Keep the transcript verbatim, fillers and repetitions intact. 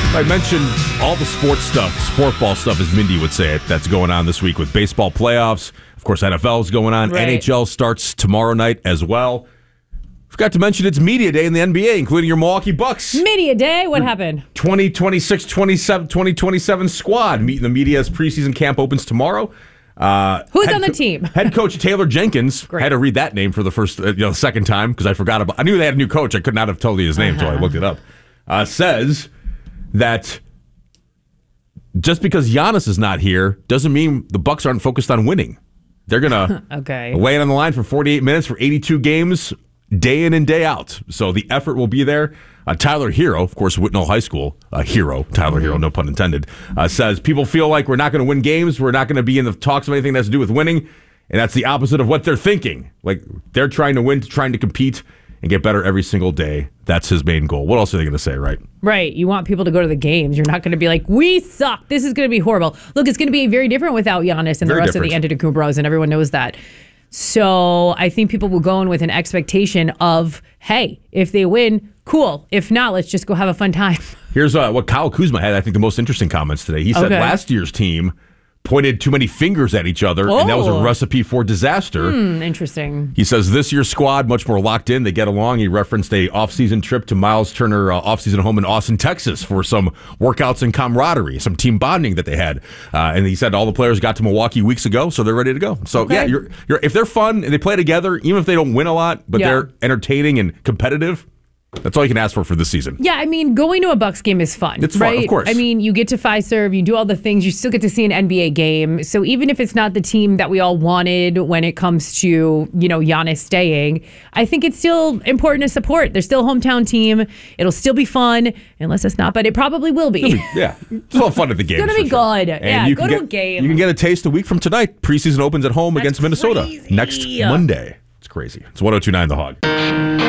I mentioned all the sports stuff, sport ball stuff, as Mindy would say it, that's going on this week with baseball playoffs. Of course, N F L is going on. Right. N H L starts tomorrow night as well. Forgot to mention it's Media Day in the N B A, including your Milwaukee Bucks. Media Day? What happened? twenty twenty-six twenty-seven twenty twenty-seven squad. Meet the media's preseason camp opens tomorrow. Uh, Who's on the co- team? Head coach Taylor Jenkins. Great. I had to read that name for the first, uh, you know, second time because I forgot about. I knew they had a new coach. I could not have told you his name until uh-huh. I looked it up. Uh, says that just because Giannis is not here doesn't mean the Bucks aren't focused on winning. They're gonna okay. lay it on the line for forty-eight minutes for eighty-two games, day in and day out. So the effort will be there. Uh, Tyler Hero, of course, Whitnall High School, uh, hero, Tyler mm-hmm. Hero, no pun intended, uh, says people feel like we're not going to win games. We're not going to be in the talks of anything that has to do with winning. And that's the opposite of what they're thinking. Like they're trying to win, trying to compete and get better every single day. That's his main goal. What else are they going to say, right? Right. You want people to go to the games. You're not going to be like, we suck. This is going to be horrible. Look, it's going to be very different without Giannis and very the rest different. of the Antetokounmpos, and everyone knows that. So I think people will go in with an expectation of, hey, if they win, cool. If not, let's just go have a fun time. Here's uh, what Kyle Kuzma had, I think, the most interesting comments today. He said okay. last year's team pointed too many fingers at each other, oh. and that was a recipe for disaster. Hmm, interesting. He says this year's squad, much more locked in. They get along. He referenced a off-season trip to Miles Turner uh, off-season home in Austin, Texas for some workouts and camaraderie, some team bonding that they had. Uh, and he said all the players got to Milwaukee weeks ago, so they're ready to go. So, okay. yeah, you're, you're, if they're fun and they play together, even if they don't win a lot, but yeah. they're entertaining and competitive, that's all you can ask for for this season. Yeah, I mean, going to a Bucks game is fun. It's right? fun, of course. I mean, you get to Fiserv, you do all the things, you still get to see an N B A game. So even if it's not the team that we all wanted when it comes to, you know, Giannis staying, I think it's still important to support. They're still a hometown team. It'll still be fun, unless it's not, but it probably will be. be yeah, it's all fun at the game. It's going to be sure. good. And yeah, you go can to get, a game. You can get a taste a week from tonight. Preseason opens at home That's against Minnesota crazy. next Monday. It's crazy. It's one oh two point nine The Hog.